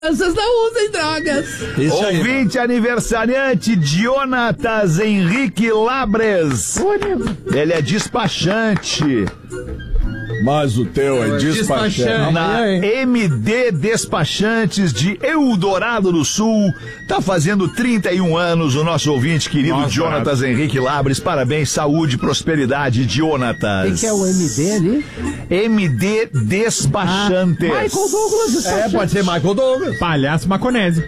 Vocês não usem drogas. Isso aí. Ouvinte aniversariante, Jonatas Henrique Labres. Ele é despachante. Mas o teu é despachante. Na MD Despachantes de Eldorado do Sul. Tá fazendo 31 anos o nosso ouvinte querido Jonatas Henrique Labres. Parabéns, saúde, prosperidade, Jonatas. O que é o MD ali? MD Despachantes. Michael Douglas Despachantes. Pode ser Michael Douglas. Palhaço maconese.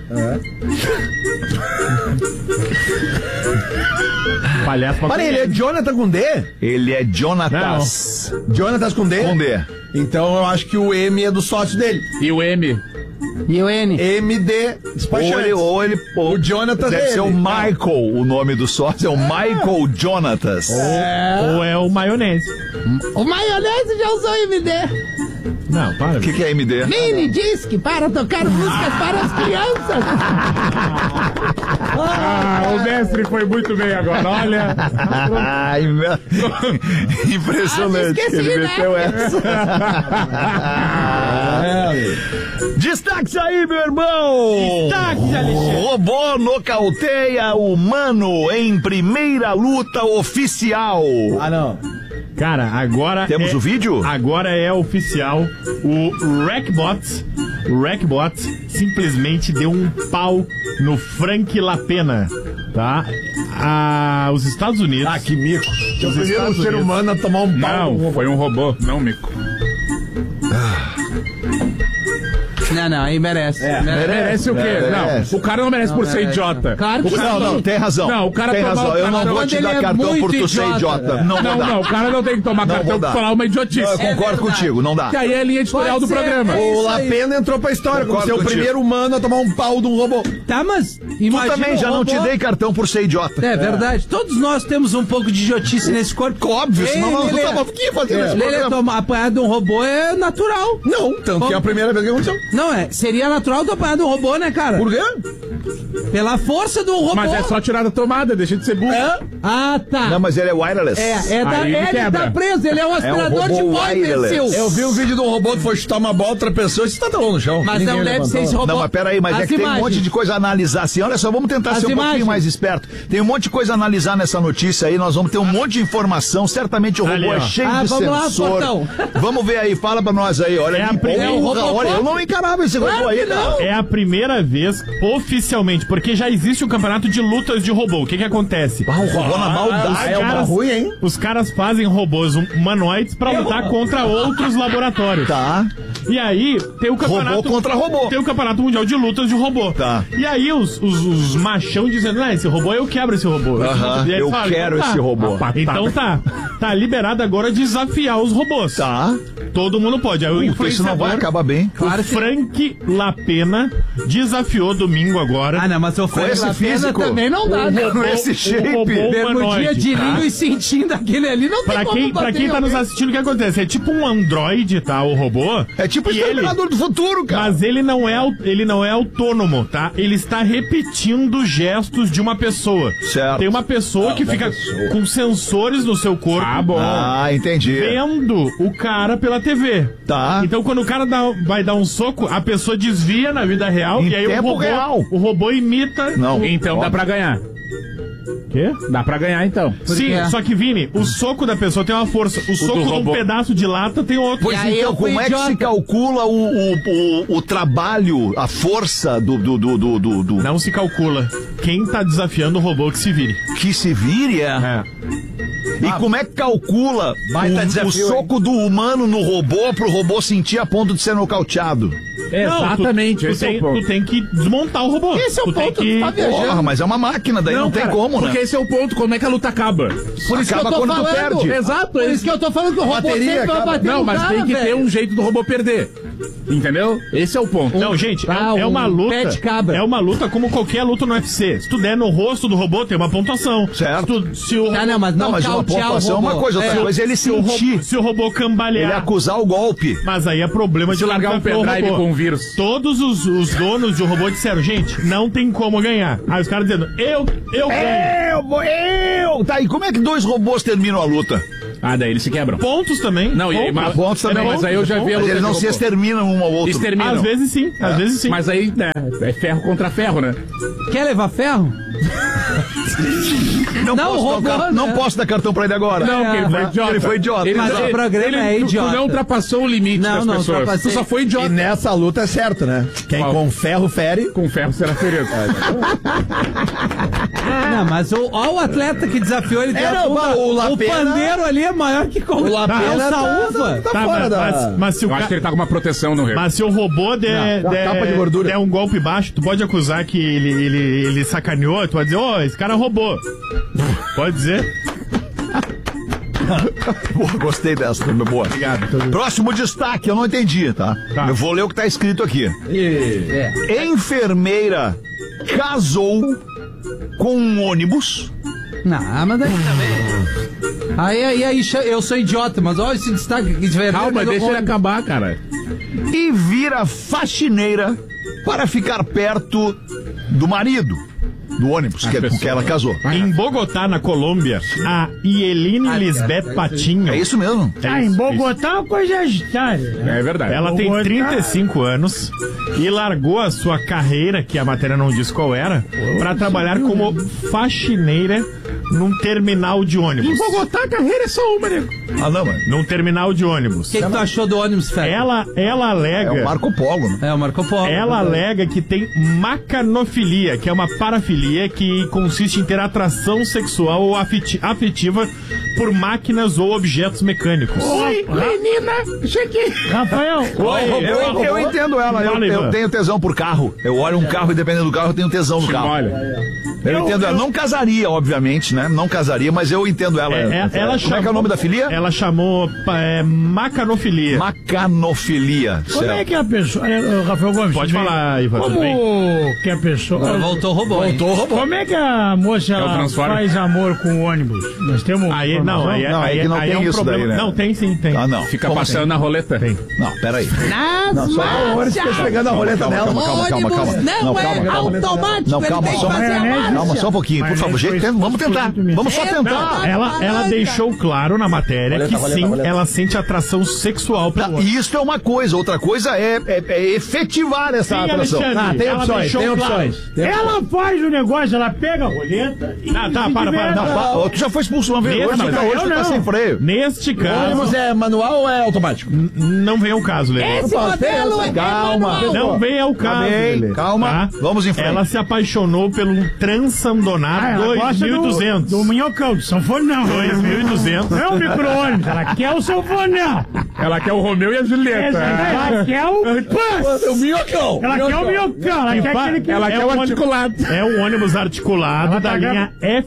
Palhaço Para, maconese. ele é Jonathan com D? Ele é Jonatas. Jonatas com D? Com D. Então eu acho que o M é do sócio dele. E o M? E o N? MD Despachante. O Jonathan deve dele. ser o Michael, o nome do sócio é o Michael Jonatas. Ou é o maionese? O maionese já usou MD. Não, para. O que é MD? Mini Disc para tocar músicas para as crianças. O mestre foi muito bem agora, olha. Ai, impressionante esqueci, que ele né? meteu essa. Destaque aí, meu irmão! Destaque, Alexandre! Robô nocauteia humano em primeira luta oficial. Ah, não. Cara, agora Temos o vídeo? Agora é oficial. O Wreckbot simplesmente deu um pau no Frank Lapena, tá? Os Estados Unidos... Ah, que mico. Eu Os primeiro Estados ser Unidos. humano a tomar um pau. Não, foi um robô, não mico. Não, aí merece. Merece o quê? Merece. Não, o cara não merece por ser idiota. Claro que Não, tem razão. Não, o cara tem tomar razão. o Eu não cartão vou te quando dar ele é cartão por muito tu ser idiota. Não vou dar. Não, o cara não tem que tomar Não cartão vou pra dar. falar uma idiotice. Eu concordo contigo, não dá. Que aí é a linha editorial do Pode ser, programa. é O isso aí. Lapena entrou pra história como Concordo ser o contigo. primeiro humano a tomar um pau de um robô. Tá, mas Tu imagina também já um não te robô. dei cartão por ser idiota. É verdade. Todos nós temos um pouco de idiotice nesse corpo. Óbvio, senão nós não Lelê, tava aqui fazendo esse Lelê, programa. apanhar de um robô é natural. Não, tanto que é a primeira vez que aconteceu. Não é? Seria natural tu apanhar de um robô, né, cara? Por quê? Pela força do robô. Mas é só tirar da tomada, deixa de ser burro. Ah, tá. Não, mas ele é wireless. Aí ele Ele quebra. tá preso, ele é um aspirador de robô pó, wireless. imbecil. Eu vi um vídeo de um robô que foi chutar uma bola, outra pessoa e você tá no chão. Mas Ninguém não deve levantou. ser esse robô. Não, mas peraí, mas é As que tem um imagens. monte de coisa a analisar assim. Olha só, vamos tentar As ser um pouquinho imagens. mais esperto. Tem um monte de coisa a analisar nessa notícia aí, nós vamos ter um monte de informação. Certamente o robô Ali, ó. é cheio de vamos lá, sensor. Portão. Vamos ver aí, fala pra nós aí. Olha, É a que primeira- porra, É o olha, robô. eu não encarava esse robô aí, não. É a primeira vez, oficialmente, porque já existe um campeonato de lutas de robô. O que acontece? Ah, o robô na maldade. é uma ruim, hein? Os caras fazem robôs humanoides pra lutar contra outros laboratórios. Tá. E aí, tem o campeonato... Robô contra robô. Tem o campeonato mundial de lutas de robô. Tá. E aí, os machão dizendo, esse robô, eu quebro esse robô. Aham, E aí eles eu falam, quero então tá. esse robô. Então tá liberado agora desafiar os robôs. Tá. Todo mundo pode. Aí o Porque isso não vai influenciador... acabar bem. O Frank Lapena desafiou domingo agora. Ah, não, mas o Frank esse Lapena físico. também não dá, né? Com esse shape. robô Bermudinha humanoide, de tá? linho e sentindo aquele ali, não tem Pra como quem bater tá nos alguém. assistindo, o que acontece? É tipo um androide, tá? O robô. É tipo o E ele- Exterminador do Futuro, cara. Mas ele não é autônomo, tá? Ele está repetindo gestos de uma pessoa. Certo. Tem uma pessoa que fica com sensores no seu corpo. Ah, entendi. Vendo o cara pela TV. Tá. Então, quando o cara vai dar um soco, a pessoa desvia na vida real Em e aí tempo real. o robô imita. Não. Então dá pra ganhar. Quê? Dá pra ganhar, então. Sim, quê? só que, Vini, o soco da pessoa tem uma força. O soco de um robô. pedaço de lata tem outro. Pois E aí então, eu fui como é que idiota. se calcula o trabalho, a força do Não se calcula. Quem tá desafiando o robô que se vire. que se vire? É. E como é que calcula Baita o desafio, soco do humano no robô pro robô sentir a ponto de ser nocauteado? Exatamente, Tu esse é tem, o ponto. tu tem que desmontar o robô. Esse é o Tu tem ponto, que... tu tá viajando. Porra, mas é uma máquina, daí não, tem cara, como, porque né? esse é o ponto, como é que a luta acaba? Por isso que eu Acaba tô quando tu falando. perde. Exato, Por isso que eu tô falando que o robô Bateria sempre vai acaba. bater Não, no mas cara, tem que ter velho. um jeito do robô perder. Entendeu? Esse é o ponto. Não, gente, Ah, é uma um luta. pé de cabra. É uma luta como qualquer luta no UFC. Se tu der no rosto do robô, tem uma pontuação. Certo. Se o Ah, não, mas Não, mas uma nocautear o pontuação é uma robô. coisa, outra coisa é ele se o robô, sentir, se o robô cambalear. ele acusar o golpe. Mas aí é problema de Se largar um desafiar o pendrive robô. com um vírus. Todos os donos de robô disseram, gente, não tem como ganhar. Aí os caras dizendo, eu ganho. Tá, e como é que dois robôs terminam a luta? Ah, daí eles se quebram. Pontos também. Não, Pontos também. Mas aí eu já vi a Mas luta eles não de se robô. exterminam um ao outro. Exterminam. Às vezes sim, às vezes sim. Mas aí, né, é ferro contra ferro, né? Quer levar ferro? Não, Não, posso, roubou, dar, né? não posso dar cartão pra ele agora. Não, porque ele foi idiota. Ele foi idiota. Ele, Mas o programa é idiota. Tu não ultrapassou o limite Não, das não, pessoas. ultrapassei. Tu só foi idiota. E nessa luta é certo, né? Quem Qual? com ferro fere. Com ferro será ferido. Não, mas o atleta que desafiou ele deu a não, bunda. o O Lapena- pandeiro ali é maior que O Lapena saúva. tá fora da... Mas se o Eu acho que ele tá com uma proteção no rio. Mas se o robô der capa de gordura. der um golpe baixo, tu pode acusar que ele sacaneou, tu vai dizer, esse cara roubou. Pode dizer? Boa, gostei dessa, boa. Obrigado. Próximo destaque, eu não entendi, tá? Tá. Eu vou ler o que tá escrito aqui. Enfermeira casou com um ônibus Não, mas daí também. Aí, eu sou idiota, mas olha esse destaque aqui de verdade. Calma, deixa ele acabar, cara. e vira faxineira para ficar perto do marido do ônibus, que é com que ela casou. Em Bogotá, na Colômbia, a Ieline Lisbeth Patinho. É isso mesmo. Em Bogotá é uma coisa agitada. É verdade. Ela tem 35 anos e largou a sua carreira, que a matéria não diz qual era, para trabalhar como faxineira num terminal de ônibus. Em Bogotá, a carreira é só uma, nego. Ah, não, mano. Num terminal de ônibus. O que tu achou do ônibus, Fé? Ela É alega... o Marco Polo, né? É o Marco Polo. Ela alega que tem macanofilia, que é uma parafilia que consiste em ter atração sexual ou afetiva por máquinas ou objetos mecânicos. Oi, menina, cheguei. Rafael, Eu entendo ela. Fala, Eu Ivan. tenho tesão por carro. Eu olho um carro e dependendo do carro eu tenho tesão no carro. Olha, Eu entendo ela. Não casaria, obviamente, né? Não casaria, mas eu entendo ela. Como é que é o nome da filia? Ela chamou macanofilia. Macanofilia. como é certo. que a pessoa... Rafael Gomes, Pode tudo bem? falar, Ivan, tudo Como bem? que a pessoa... Agora voltou o robô. hein? Como é que a moça É o ela Transformer. faz amor com o ônibus? Nós temos... Aí, não, aí, Não, aí, é que não aí tem é um isso problema. daí, né? Não, tem sim, tem. Ah, não. fica Como passando na roleta. Tem. Não, peraí. Nas Fica pegando a roleta dela. calma, ônibus não é automático. Não, calma, ele tem só que fazer a maionese. marcha. Calma, só um pouquinho, por Mas favor. foi- Gente, vamos tentar. Vamos só tentar. Ela deixou claro na matéria que sim, ela sente atração sexual pelo ônibus. Isso é uma coisa. Outra coisa é efetivar essa Sim, atração. Alexandre, Tem ela opções, deixou tem claro. opções. Ela faz o negócio, ela pega a roleta e... Ah, tá, se para. diverte. Não, tu já foi expulso uma vez. Mesmo, Hoje, mas hoje tu tá não. sem freio. Neste O caso, ônibus é manual ou é automático? não vem ao caso, Lelê. Esse modelo é Calma. manual. Não vem ao caso, bem, Lelê. calma. Tá? Vamos em frente. Ela se apaixonou pelo Transandonar Ela gosta 2200. do minhocão, do sanfonão. 2200. Não é um micro-ônibus, ela quer o sanfonão. Ela quer o Romeu e a Julieta. Ela quer o bus. O minhocão. Ela quer o minhocão, ela quer aquele que... Ela quer o articulado. É um ônibus articulado Ela da tá linha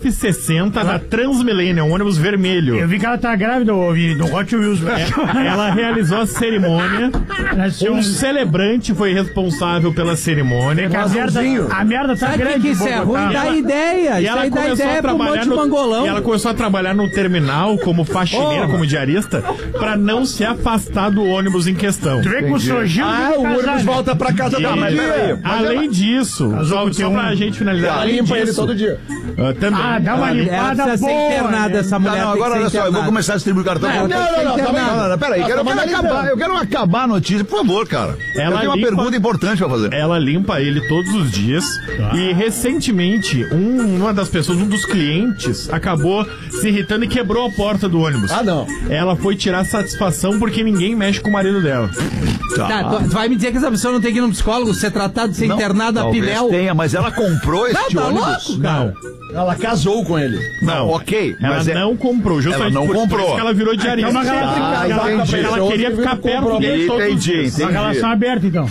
F60 da Transmilênia, um ônibus vermelho. Eu vi que ela tá grávida, Vini, do Hot Wheels. Ela realizou a cerimônia. Nasceu Um celebrante foi responsável pela cerimônia. Que a merda tá Sabe o grande. que isso é em Bogotá. ruim? Dá ideia. E Isso ela aí dá começou a ideia pro trabalhar monte de mangolão. E ela começou a trabalhar no terminal como faxineira, como diarista, pra não se afastar do ônibus em questão. Tu vê com o Sojinho O ônibus volta pra casa todo mas peraí. dia. Além disso, só pra gente finalizar, Ela além limpa ele disso, todo dia. também. Ah, dá uma Ela limpada precisa ser boa. internada, né? essa mulher. Tá, não, tem que agora ser olha só, eu vou internada. começar a distribuir cartão. Não, Não, peraí, Nós estamos analisando. eu quero acabar a notícia, por favor, cara. Ela eu tenho uma limpa- pergunta importante pra fazer. Ela limpa ele todos os dias. E recentemente, uma das pessoas, um dos clientes, acabou se irritando e quebrou a porta do ônibus. Ah, não. Ela foi tirar satisfação porque ninguém mexe com o marido dela. Tá, tu vai me dizer que essa pessoa não tem que ir no psicólogo, ser tratado, ser internada a Talvez pilhel? tenha, mas ela comprou este Tá ônibus. louco, cara? Ela casou com ele. Não, ok, Ela mas não comprou, justamente ela não por comprou. isso que ela virou diarista. Então, uma entendi. Ela queria ficar perto dele todos os dias. Uma relação aberta, então.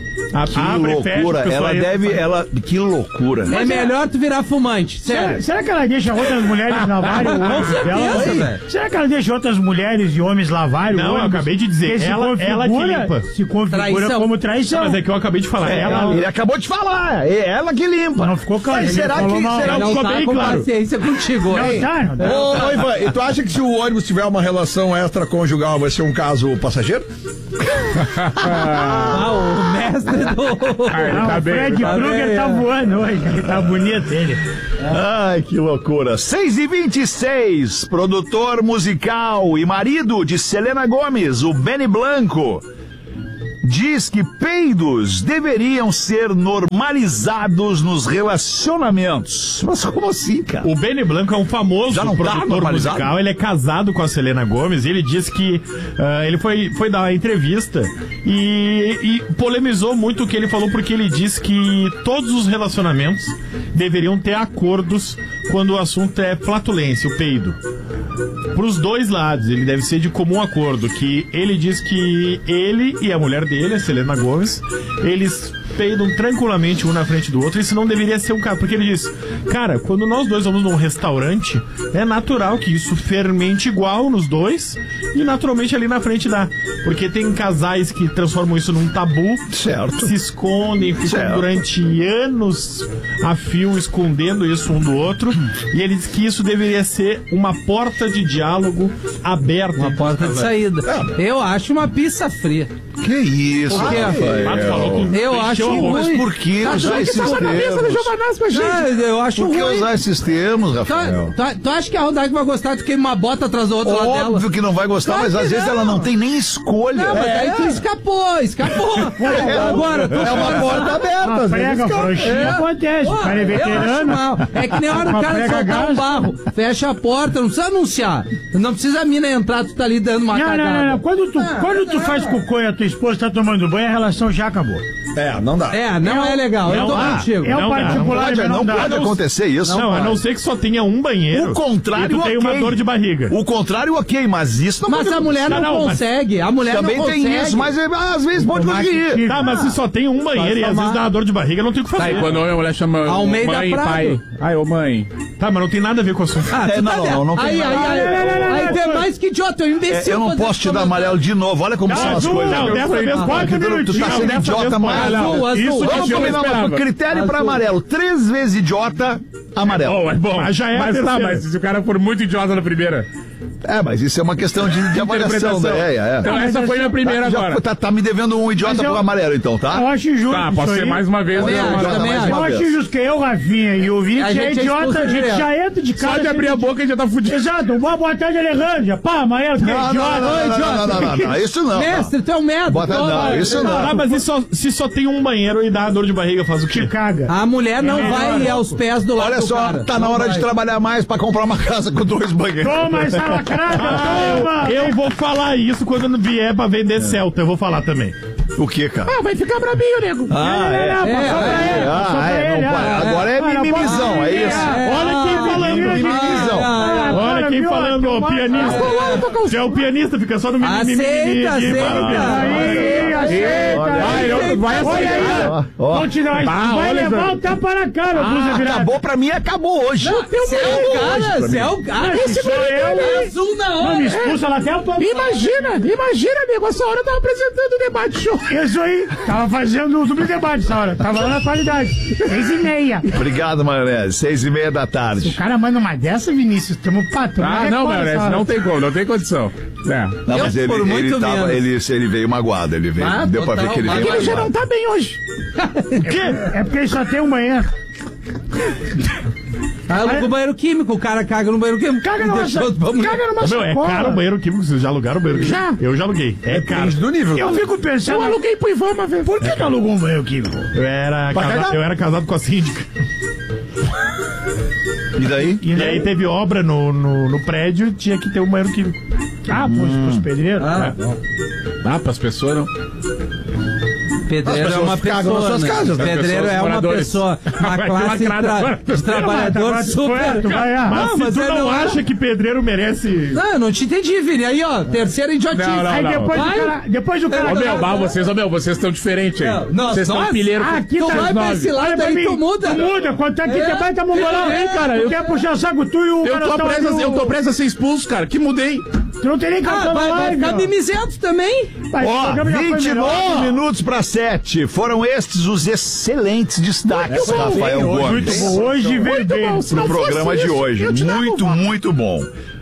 Que Abre, fecha, loucura. porque Ela foi- deve. Que loucura. É melhor tu virar fumante, sério. Será que ela deixa outras mulheres lavarem o ônibus certeza, dela? velho. Será que ela deixa outras mulheres e homens lavarem Não, o eu ônibus? acabei de dizer, Que se ela que limpa. Se configura Traição. como traição. Mas é que eu acabei de falar. Ele acabou de falar. É ela que limpa. Não ficou claro. Mas ele será falou que- mal. será- Não ficou tá bem com claro. paciência contigo, Não hein? tá, não tá. Ô, Ivan, e tu acha que se o ônibus tiver uma relação extraconjugal vai ser um caso passageiro? Ah, o mestre Ele tá o bem. Fred Krueger tá voando hoje. Ele tá bonito, ele. Ai, que loucura. 6h26, produtor musical e marido de Selena Gomez, o Benny Blanco, diz que peidos deveriam ser normalizados nos relacionamentos. Mas como assim, cara? O Benny Blanco é um famoso Já não tá produtor normalizado? musical, ele é casado com a Selena Gomez e ele disse que ele foi dar uma entrevista e polemizou muito o que ele falou, porque ele disse que todos os relacionamentos deveriam ter acordos quando o assunto é flatulência, o peido. Para os dois lados, ele deve ser de comum acordo, que ele diz que ele e a mulher dele, a Selena Gomez, eles peidam tranquilamente um na frente do outro, isso não deveria ser um caso, porque ele diz, cara, quando nós dois vamos num restaurante, é natural que isso fermente igual nos dois, e naturalmente ali na frente dá, porque tem casais que transformam isso num tabu, Certo. se escondem, ficam durante anos a fio escondendo isso um do outro, e ele diz que isso deveria ser uma porta de diálogo aberta. Uma porta de saída. Eu acho uma pizza fria. Que isso, Por quê? Pato falou que Eu acho encheu a boca. ruim. Por que usar esses termos? Eu acho Por que ruim. usar esses termos, Rafael? Tu acha que a Rodaica vai gostar de queimar uma bota atrás da outra lá dela? Óbvio que não vai gostar, Claro mas que às vezes não. ela não tem nem escolha. Não, mas aí tu escapou. Agora, tu É uma porta aberta. Uma às prega vezes, frouxinha acontece. O cara é eu acho veterano. mal. É que nem a hora do Uma cara prega soltar um gás. barro. Fecha a porta, não precisa anunciar. Não precisa a mina entrar, tu tá ali dando uma cagada. Não. Quando tu faz cocô e a tua esposa tá tomando banho, a relação já acabou. Não dá. Não é legal. Eu tô contigo. É o particular, mas Não dá. pode acontecer isso. Não, a não ser que só tenha um banheiro. O contrário, e tu tem uma ok. dor de barriga. O contrário, ok, mas isso não Mas pode a mulher não Não, mas consegue. A mulher Também não consegue. tem isso, mas às vezes pode conseguir. Tá, mas se só tem um banheiro e às vezes dá uma dor de barriga, não tem o que Tá, fazer. e quando a mulher chama Almeida mãe e Prado. pai. Ai, ô mãe. Tá, mas não tem nada a ver com o assunto. Não tem nada. Aí tu é mais que idiota, eu imbecil. Eu não fazer posso te esse dar amarelo de novo. Olha como são as azul, coisas. não, dessa vez pode, Tu tá sendo idiota, mas Azul. Isso Vamos que eu combinar uma esperava. coisa. Critério pra Azul. amarelo. 3 vezes idiota, amarelo. Oh, é bom. Mas já é a Mas tá, terceira. mas se o cara for muito idiota na primeira. Mas isso é uma questão de avaliação. Né? Então essa foi a primeira Já agora. tá me devendo um idiota Mas eu- pro amarelo, então, Eu tá? acho injusto. Tá, pode isso ser aí. mais uma vez. Também né? acho, Idiota também mais acho. Eu uma acho vez. injusto que eu, Rafinha e o Vini, A que é gente é idiota, expulso a gente direto. já entra de cara. Só de abrir a boca já tá fudido. Exato, uma boa tarde, Alejandra. Pá, amarelo, que é idiota. Não, isso não. Mestre, tu é um merda. Não, isso não. Ah, mas se só tem um banheiro e dá dor de barriga, faz o quê? Te caga. A mulher não vai aos pés do lado Olha do só, cara. tá na Não hora vai. de trabalhar mais pra comprar uma casa com 2 banheiros. Toma essa lacrada, toma. Eu vou falar isso quando vier pra vender Celta, eu vou falar também. O que, cara? Ah, vai ficar brabinho, nego. Não, passou pra ele, passou pra ele. Agora é mimimizão, é isso. Olha quem falando, Mimimizão. olha quem falando, ó, pianista. Você é o pianista, fica só no mimimi. Aceita. Aí, aceita. Vai Olha aí, aceitar. Ó, continua. Vai levar o tapa na cara, blusa virada. acabou pra mim, acabou hoje. Você é o cara, você é o cara. Esse sou eu, hein? Azul na Não me hora. expulsa lá até o papo. Imagina, nego, essa hora eu tava apresentando o debate show. Isso aí, tava fazendo o duplo debate essa hora. Tava lá na qualidade. 6h30. Obrigado, Maionese. 6h30 da O tarde. cara manda uma dessa, Vinícius. Tamo patrão. Ah, não, Maionese, não tem como, não tem condição. É. Não, mas Eu, por muito ele veio magoado, ele veio. Ah, Deu pra total, ver que ele veio mas Ele já magoado. não tá bem hoje. É porque ele só tem um banheiro. Aluga o banheiro químico, o cara caga no banheiro químico. Caga numa Meu, é caro o banheiro químico, vocês já alugaram o banheiro químico? Já. Eu já aluguei. É caro. Do nível. Eu fico pensando. Eu aluguei pro Ivan uma vez. Por que tu alugou um banheiro químico? Eu era casado com a síndica. E daí? E aí teve obra no prédio e tinha que ter um banheiro químico. Ah, pros pedreiros? Ah, pras pessoas não. Pedreiro As é uma pessoas cagam pessoa. nas suas né? casas, né? Pedreiro Pessoas é uma moradores. pessoa, uma Vai classe ter lacrada agora. de trabalhador Vai, super. tu vai, Mas se tu é não acha que pedreiro merece... Não, eu não te entendi, Vini. Aí, ó, terceira idiotice. Não, não, Aí não. depois do cara. Ô, vocês estão diferentes aí. Não, Vocês estão nós? pilheiro. Ah, aqui Tu tá vai as pra 9. esse lado Olha pra aí, mim. tu muda. Tu muda. Quanto é que É. vai tá mongolão? É, cara, Tu quer puxar saco tu e o Eu tô preso a ser expulso, cara. Que mudei. Tu não tem nem cartão na Vai live. ficar mimizento também. Ó, 29 minutos pra 7. Foram estes os excelentes destaques, Rafael Gomes. Muito bom. Hoje veio bem. No programa de hoje. Muito, muito bom.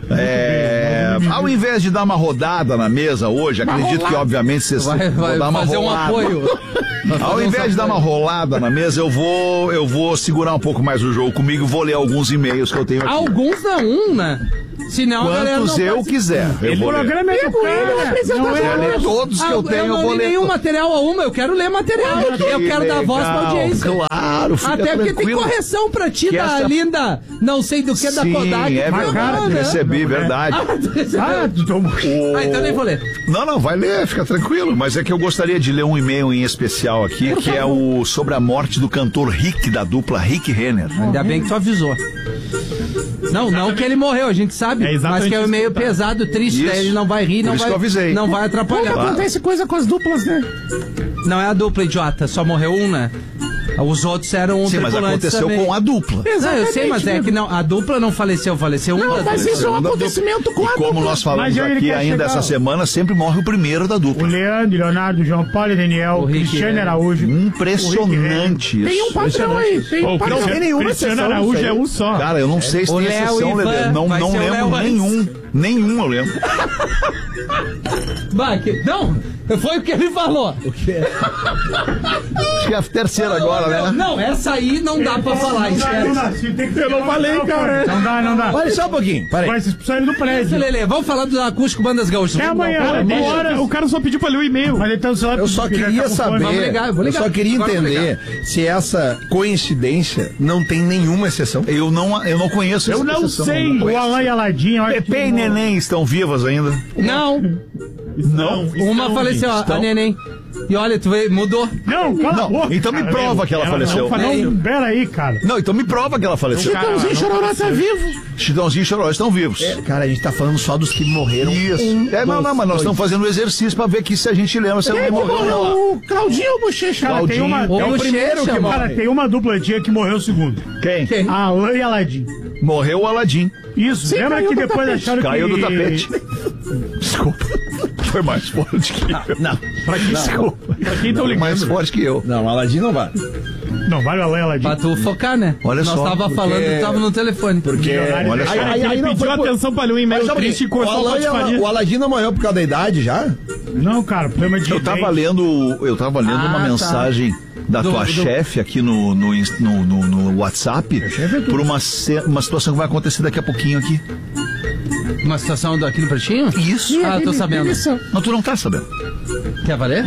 Ao invés de dar uma rodada na mesa hoje, acredito que obviamente vocês vão dar uma fazer rolada. um apoio. Ao invés de dar uma rolada na mesa, eu vou segurar um pouco mais o jogo comigo e vou ler alguns e-mails que eu tenho aqui. Alguns não, né? Senão a galera Quantos não eu pode... quiser. Eu vou O ler. programa é do cara. Não Vou ler é todos que eu tenho, eu eu vou não li ler. nenhum material a uma, eu quero ler material. Eu quero dar voz pra audiência. Claro, fica Até porque tem tranquilo. correção pra ti Que da essa- linda, não sei do que, da Sim, Kodak. é verdade, né? recebi, verdade. Então nem vou ler. Não, vai ler, fica tranquilo. Mas é que eu gostaria de ler um e-mail em especial aqui, que é o sobre a morte do cantor Rick, da dupla Rick Renner. Ainda bem que tu avisou. Não que ele morreu, a gente sabe, É mas exatamente que é isso meio que tá. pesado, triste, Isso. daí ele não vai rir, Por não isso vai, que eu avisei. não vai atrapalhar. Como acontece coisa com as duplas, né? Não é a dupla, idiota, só morreu um, né? Os outros eram Sim, mas tripulantes aconteceu também. com a dupla. Não, eu sei, mas é que não, a dupla não faleceu um Não, da mas dupla. isso é um acontecimento com E a como dupla. nós falamos Mas ele aqui quer ainda chegar, essa ó. semana, sempre morre o primeiro da O dupla. Leandro, Leonardo, João Paulo, Daniel, O Rick, Cristiano né? Araújo. Impressionante Tem um isso. padrão aí. Tem Ô, um o padrão. Cristiano Araújo é um só. Cara, eu não sei se O tem Léo exceção, Ivan, Lelê. Não vai ser o lembro Léo antes. nenhum eu lembro. Não, foi o que ele falou. Acho que é a terceira agora, né? Não, essa aí não dá pra falar. Eu não falei, cara. Não dá. Olha só um pouquinho, peraí. Vai se expulsar ele do prédio. Lelê, vamos falar do acústico Bandas Gaúchas. É amanhã. Uma hora, o cara só pediu pra ler o e-mail. Mas ele tá no celular. Eu só porque ele queria tá com fone. saber, Vamos ligar, eu vou ligar. eu só queria Agora eu vou entender se essa coincidência não tem nenhuma exceção. Eu não conheço Eu essa não exceção, sei. não O conheço. Alan e a Ladinha. Pepe e Neném estão vivas ainda? Não, uma faleceu, a Neném. E olha, tu vê, mudou. Não, cala a boca. Então me cara. prova que ela faleceu. Não, pera aí, cara. Não, então me prova que ela faleceu. Chitãozinho Chororó tá vivo. Chitãozinho e Chororó estão vivos. Cara, a gente tá falando só dos que morreram. Isso. Não, mas nós estamos fazendo um exercício pra ver aqui se a gente lembra se alguém morreu ou não. O Claudinho ou Bochecha? Cara, tem uma, Claudinho. É o primeiro que morre. Cara, tem uma dupla antiga que morreu o segundo. Quem? A Alan e a Ladinho. Morreu o Aladim. Isso, lembra caiu que do depois tapete. acharam Caiu que... do tapete. Desculpa. Foi mais forte que eu. Não, Desculpa. Pra quem tá ligando? Mais forte que eu. não, Aladim não vai. Não, vale a Alan e a Ladinho. Pra tu focar, né? Olha Nós só, tava porque- falando, tava no telefone. Porque. Olha só. Ele não pediu foi por- atenção pra ler um e-mail Mas só um triste e pouquinho. cortou a patifaria. O Aladim não morreu por causa da idade já? Não, cara, problema de... Eu tava lendo uma tá. mensagem da tua chefe aqui no WhatsApp por uma situação que vai acontecer daqui a pouquinho aqui. Uma situação aqui no Pretinho? Isso. Ah, tô sabendo. Não, tu não tá sabendo. Quer valer?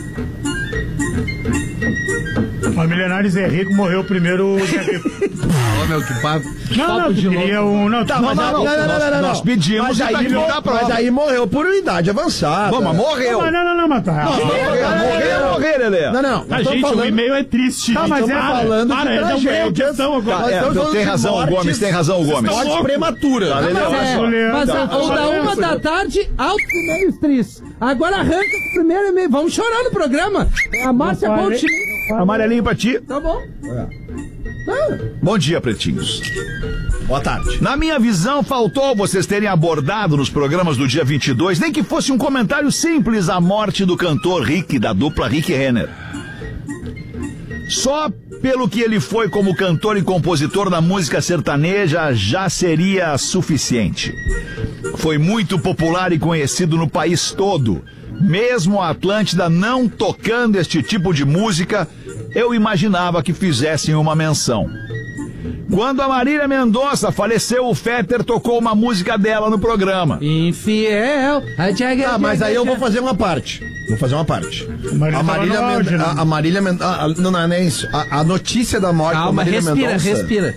O Milionário Zé Rico morreu primeiro... Ô, meu, que papo. Não, Papo tu de queria louco. um... Não, Não. Nós pedimos Mas e tá aí, aqui na prova. mas aí morreu por idade avançada. Bom, mas morreu. Não, mas tá... Morreu, Lelê. Não. A nós estamos gente, o falando- e-mail é triste. Tá, mas Então, é falando de para, tragédias. questão agora. Nós estamos falando Tem de razão, o mortes- Gomes, tem razão, o Gomes. Mortes prematuras. Tá, Lelê, Mas, olha é, só. mas Tá, o da 1 da tarde, altos e-mails tristes. Agora arranca o primeiro e-mail. Vamos chorar no programa. A Márcia falei. Monte. Amarelinho pra ti. Tá bom. Bom dia, pretinhos. Boa tarde. Na minha visão, faltou vocês terem abordado nos programas do dia 22, nem que fosse um comentário simples, a morte do cantor Rick, da dupla Rick Renner. Só pelo que ele foi como cantor e compositor da música sertaneja já seria suficiente. Foi muito popular e conhecido no país todo. Mesmo a Atlântida não tocando este tipo de música, eu imaginava que fizessem uma menção. Quando a Marília Mendonça faleceu, o Fetter tocou uma música dela no programa. Infiel. Ah, mas aí eu vou fazer uma parte. Marília A Marília tava no áudio, né? a Marília não é isso. A notícia da morte da Calma, Marília Mendonça. respira.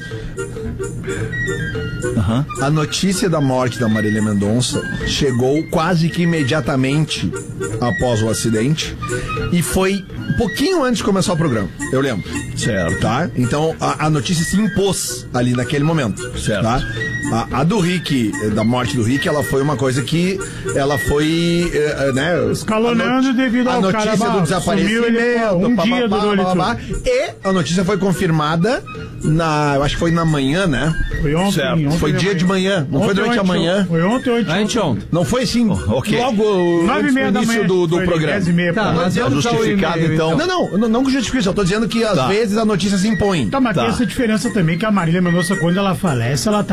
A notícia da morte da Marília Mendonça chegou quase que imediatamente após o acidente e foi um pouquinho antes de começar o programa, eu lembro. Certo. Tá? Então a notícia se impôs ali naquele momento. Certo. Tá? A do Rick, da morte do Rick, ela foi uma coisa que ela foi, né? Escalonando devido ao a notícia cara, do desaparecimento, sumiu, ele, dia durou ele tudo. e a notícia foi confirmada eu acho que foi na manhã, né? Foi ontem. Certo. ontem Foi dia de manhã, não foi durante a manhã. Foi ontem. Anteontem. Não foi assim, ok. logo 9h30 da no início manhã. do programa. 10h30. Tá, mas Tá vamos ao justificado, e-mail, então. Não que justifique, eu tô dizendo que às Tá. vezes a notícia se impõe. Tá, mas tem essa diferença também que a Marília Mendonça, quando ela falece, ela tá vivendo o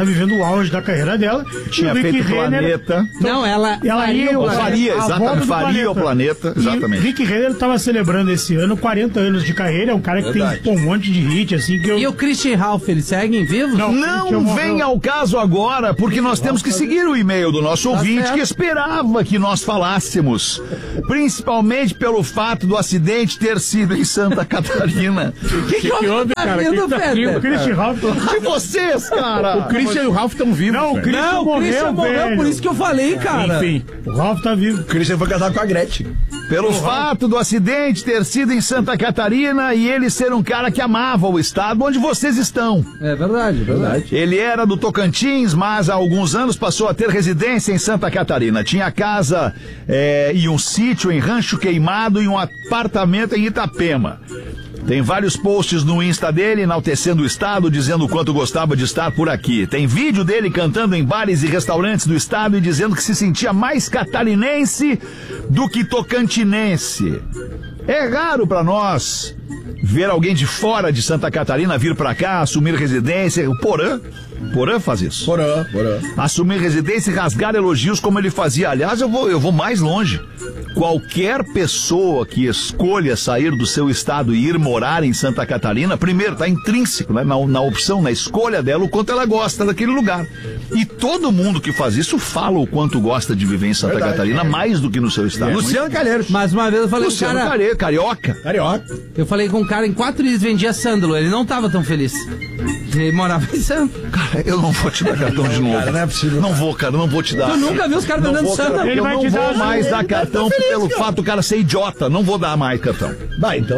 auge da carreira dela. Tinha e o Rick feito Renner, Planeta. Não, ela ia o Faria, a volta exatamente. do Faria o Planeta, exatamente. E Rick Renner estava celebrando esse ano 40 anos de carreira. É um cara que Verdade. tem um monte de hit, assim, que eu... E o Christian Ralph, eles seguem vivos? Não vem ao caso agora, porque nós temos que seguir o e-mail do nosso ouvinte certo. que esperava que nós falássemos, principalmente pelo fato do acidente ter sido em Santa Catarina. que houve, cara? rindo, Feder? O Christian Ralph... De vocês, cara! O Christian e o Ralph estão vivos. Não, o velho. Christian Não, o Christian morreu, velho. por isso que eu falei, cara. Enfim. O Ralph tá vivo. O Christian foi casado com a Gretchen. Pelo fato do acidente ter sido em Santa Catarina e ele ser um cara que amava o estado onde vocês estão. É verdade, verdade. Ele era do Tocantins, mas há alguns anos passou a ter residência em Santa Catarina. Tinha casa e um sítio em Rancho Queimado e um apartamento em Itapema. Tem vários posts no Insta dele enaltecendo o estado, dizendo o quanto gostava de estar por aqui. Tem vídeo dele cantando em bares e restaurantes do estado e dizendo que se sentia mais catarinense do que tocantinense. É raro pra nós ver alguém de fora de Santa Catarina vir pra cá, assumir residência. O Porã faz isso. Porã. Assumir residência e rasgar elogios como ele fazia. Aliás, eu vou mais longe. Qualquer pessoa que escolha sair do seu estado e ir morar em Santa Catarina, primeiro, está intrínseco, né, na opção, na escolha dela, o quanto ela gosta daquele lugar. E todo mundo que faz isso fala o quanto gosta de viver em Santa Catarina, mais do que no seu estado. Luciano Calheiros. Mais uma vez eu falei com o Luciano cara... Carioca. Carioca. Eu falei com um cara, em 4 dias vendia sândalo, ele não tava tão feliz. Ele morava em sândalo. Cara, eu não vou te dar cartão de novo. Cara, não é possível. Não vou, cara, não vou te dar. Tu nunca viu os caras vendendo sândalo? Ele Eu vai não te dar vou mais dar cartão pelo fato do cara ser idiota. Não vou dar mais cartão. Vai, então...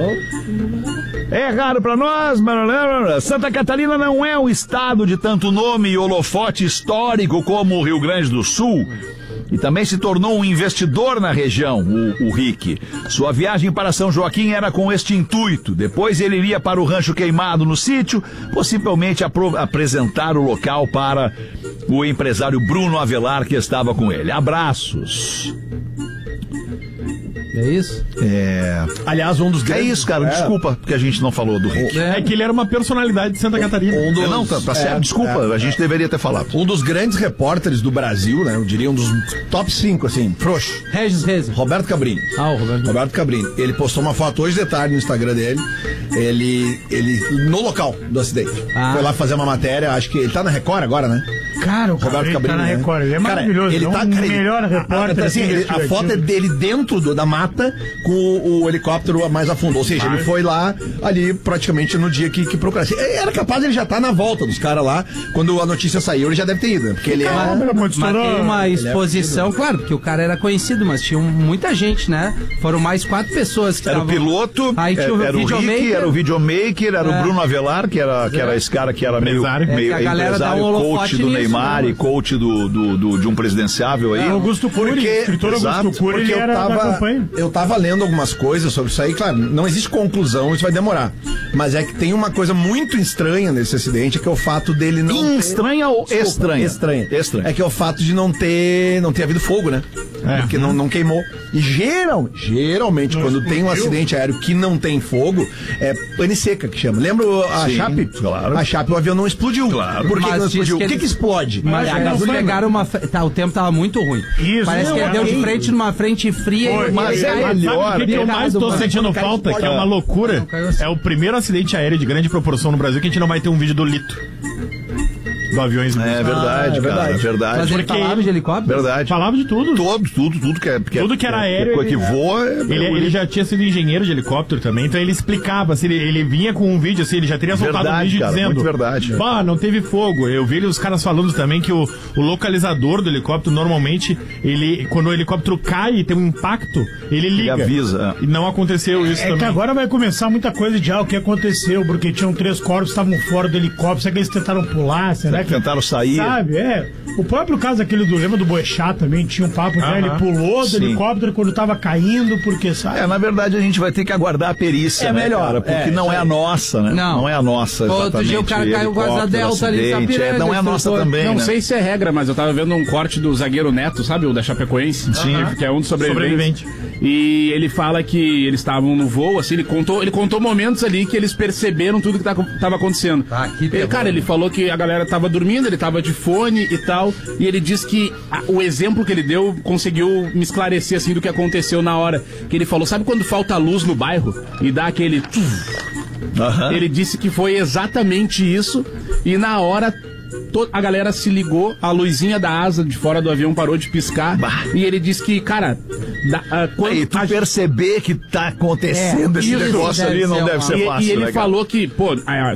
É raro pra nós, mas Santa Catarina não é um estado de tanto nome e holofote histórico como o Rio Grande do Sul. E também se tornou um investidor na região, o Rick. Sua viagem para São Joaquim era com este intuito. Depois ele iria para o Rancho Queimado no sítio, possivelmente apresentar o local para o empresário Bruno Avelar, que estava com ele. Abraços. É isso? Aliás, um dos É grandes... isso, cara. Desculpa que a gente não falou do Rick. É que ele era uma personalidade de Santa Catarina. Não, tá certo. Desculpa, a gente deveria ter falado. Um dos grandes repórteres do Brasil, né? Eu diria um dos top 5, assim, frouxo. Regis Reis. Roberto Cabrini. Ah, o Roberto. Roberto Cabrini. Ele postou uma foto hoje de tarde no Instagram dele. Ele no local do acidente. Ah. Foi lá fazer uma matéria, acho que ele tá na Record agora, né? Cara, o Roberto Cabrini Cabrini, tá na né? Record. Ele é Cara, maravilhoso. ele é tá, um cara, melhor repórter. assim, a foto é dele dentro da mata com o helicóptero mais a fundo. Ou seja, ele foi lá ali praticamente no dia que procurasse. Era capaz ele já estar na volta dos caras lá. Quando a notícia saiu, ele já deve ter ido, né? Porque ele Mas tem uma exposição, claro, porque o cara era conhecido, mas tinha muita gente, né? Foram mais 4 pessoas que Era o estavam... piloto, Aí tinha o era o Rick, videomaker. era o videomaker, era o Bruno Avelar, que era esse cara que era meio Empresário. É que a galera dá um holofote coach do nisso, Neymar né? e coach de um presidenciável aí. Augusto Cury, escritor exato, Augusto Cury, ele Porque era da campanha. eu tava lendo algumas coisas sobre isso aí, claro, não existe conclusão, isso vai demorar. Mas é que tem uma coisa muito estranha nesse acidente, que é o fato dele não Estranha ou Desculpa, estranha? estranha. É que é o fato de não ter havido fogo, né? Porque não queimou. E geralmente, quando tem um acidente aéreo que não tem fogo, é pane seca que chama. Lembra a Sim, Chape? claro. A Chape, o avião não explodiu. Claro. Por que Mas não diz explodiu? que O que eles- explode? Mas a eles gasolina. pegaram uma... o tempo tava muito ruim. Isso, Parece que ele deu de frente numa frente fria. Foi, mas é melhor. Sabe o que eu mais tô Mas sentindo quando cai, falta? explode. Que é uma loucura. Não, caiu assim. É o primeiro acidente aéreo de grande proporção no Brasil que a gente não vai ter um vídeo do Lito. Do aviões. É verdade, cara, é verdade. Mas ele Porque falava de helicóptero? Verdade. Falava de tudo. Tudo que é... Tudo que era aéreo, Coisa que ele- voa... Ele já tinha sido engenheiro de helicóptero também, então ele explicava, assim, ele vinha com um vídeo, assim, ele já teria soltado um Verdade, vídeo cara, dizendo... muito verdade. Bah, não teve fogo. Eu vi os caras falando também que o localizador do helicóptero, normalmente, quando o helicóptero cai e tem um impacto, ele liga. avisa. E não aconteceu isso É também. que agora vai começar muita coisa de o que aconteceu, porque tinham 3 corpos, estavam fora do helicóptero, será que eles tentaram pular, será que... Tentaram sair. Sabe, o próprio caso aquele lembra do Boechat também, tinha um papo já, ele pulou do Sim. helicóptero quando tava caindo, porque sabe... Na verdade a gente vai ter que aguardar a perícia, É né, melhor, cara? Porque não é a nossa, né? Não. é a nossa, Outro dia o cara caiu com asa helicóptero, delta ali, acidente, Sapiranga, não é a nossa instrutor. também, Não né? sei se é regra, mas eu tava vendo um corte do zagueiro Neto, sabe? O da Chapecoense. Sim. Que é um dos sobreviventes. Sobrevivente. E ele fala que eles estavam no voo, assim, ele contou momentos ali que eles perceberam tudo que tava acontecendo. Ele falou que a galera tava dormindo, ele tava de fone e tal, e ele disse que o exemplo que ele deu conseguiu me esclarecer, assim, do que aconteceu na hora. Que ele falou, sabe quando falta luz no bairro e dá aquele... Ele disse que foi exatamente isso, e na hora... a galera se ligou, a luzinha da asa de fora do avião parou de piscar. E ele disse que, cara... quando tu perceber que tá acontecendo esse negócio ali, não deve ser fácil. E ele falou que, pô,